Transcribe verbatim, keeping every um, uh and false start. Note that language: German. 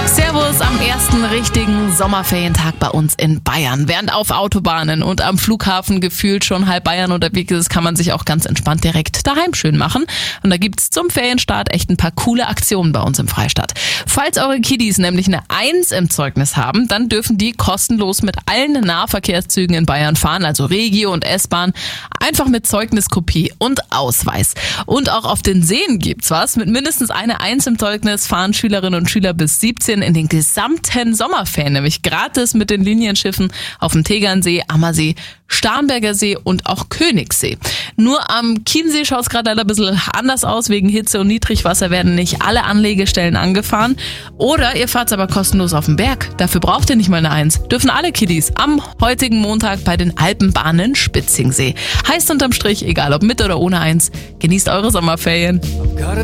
Servus am ersten richtigen Sommerferientag bei uns in Bayern. Während auf Autobahnen und am Flughafen gefühlt schon halb Bayern unterwegs ist, kann man sich auch ganz entspannt direkt daheim schön machen. Und da gibt's zum Ferienstart echt ein paar coole Aktionen bei uns im Freistaat. Falls eure Kiddies nämlich eine Eins im Zeugnis haben, dann dürfen die kostenlos mit allen Nahverkehrszügen in Bayern fahren, also Regio und S-Bahn, einfach mit Zeugniskopie und Ausweis. Und auch auf den Seen gibt's was. Mit mindestens einer Eins im Zeugnis fahren Schülerinnen und Schüler bis siebzehn in den gesamten Sommerferien, nämlich gratis mit den Linienschiffen auf dem Tegernsee, Ammersee, Starnberger See und auch Königssee. Nur am Chiemsee schaut es gerade leider ein bisschen anders aus. Wegen Hitze und Niedrigwasser werden nicht alle Anlegestellen angefahren. Oder ihr fahrt aber kostenlos auf den Berg. Dafür braucht ihr nicht mal eine Eins. Dürfen alle Kiddies am heutigen Montag bei den Alpenbahnen Spitzingsee. Heißt unterm Strich, egal ob mit oder ohne Eins, genießt eure Sommerferien.